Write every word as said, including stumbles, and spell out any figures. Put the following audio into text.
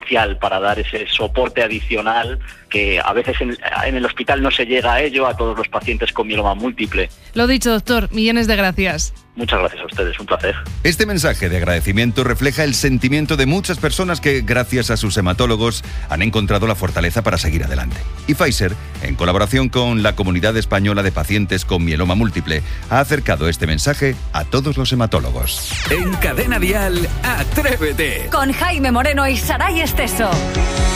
esencial para dar ese soporte adicional que a veces en, en el hospital no se llega a ello a todos los pacientes con mieloma múltiple. Lo dicho, doctor, millones de gracias. Muchas gracias a ustedes, un placer. Este mensaje de agradecimiento refleja el sentimiento de muchas personas que, gracias a sus hematólogos, han encontrado la fortaleza para seguir adelante. Y Pfizer, en colaboración con la Comunidad Española de Pacientes con Mieloma Múltiple, ha acercado este mensaje a todos los hematólogos. En Cadena Dial, Atrévete. Con Jaime Moreno y Saray Esteso.